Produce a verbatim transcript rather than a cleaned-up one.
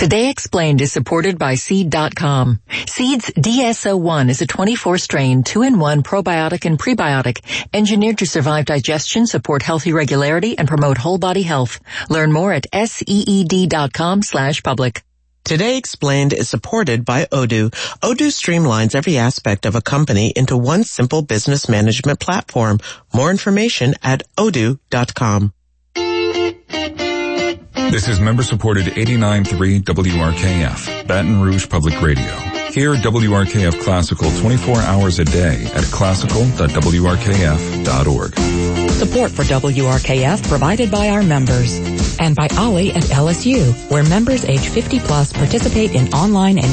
Today Explained is supported by Seed dot com. Seed's D S O one is a twenty-four strain, two in one probiotic and prebiotic, engineered to survive digestion, support healthy regularity, and promote whole body health. Learn more at seed dot com slash public. Today Explained is supported by Odoo. Odoo streamlines every aspect of a company into one simple business management platform. More information at odoo dot com. This is member-supported eighty-nine point three W R K F, Baton Rouge Public Radio. Hear W R K F Classical twenty-four hours a day at classical dot w r k f dot org. Support for W R K F provided by our members and by Ollie at L S U, where members age fifty plus participate in online and